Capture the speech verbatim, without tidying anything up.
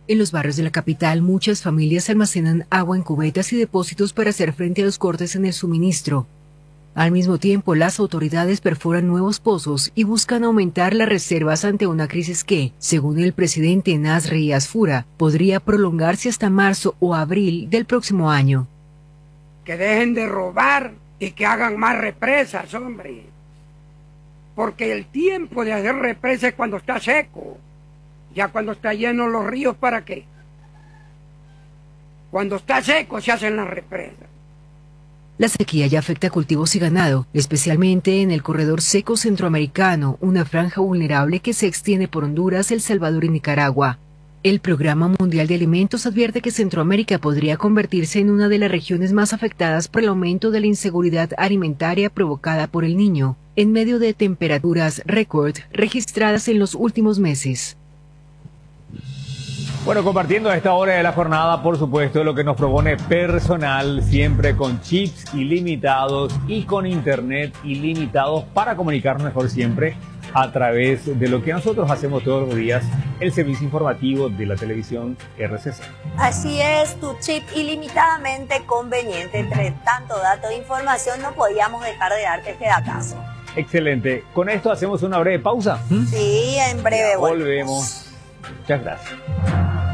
En los barrios de la capital, muchas familias almacenan agua en cubetas y depósitos para hacer frente a los cortes en el suministro. Al mismo tiempo, las autoridades perforan nuevos pozos y buscan aumentar las reservas ante una crisis que, según el presidente Nasri Asfura, podría prolongarse hasta marzo o abril del próximo año. Que dejen de robar y que hagan más represas, hombre. Porque el tiempo de hacer represas es cuando está seco. Ya cuando está lleno los ríos, ¿para qué? Cuando está seco se hacen las represas. La sequía ya afecta a cultivos y ganado, especialmente en el corredor seco centroamericano, una franja vulnerable que se extiende por Honduras, El Salvador y Nicaragua. El Programa Mundial de Alimentos advierte que Centroamérica podría convertirse en una de las regiones más afectadas por el aumento de la inseguridad alimentaria provocada por el Niño, en medio de temperaturas récord registradas en los últimos meses. Bueno, compartiendo a esta hora de la jornada, por supuesto, lo que nos propone personal, siempre con chips ilimitados y con internet ilimitados para comunicarnos mejor siempre a través de lo que nosotros hacemos todos los días, el servicio informativo de la televisión R C C. Así es, tu chip ilimitadamente conveniente. Entre tanto dato e información, no podíamos dejar de darte este datazo. Excelente. Con esto hacemos una breve pausa. Sí, en breve volvemos. volvemos. Muchas gracias.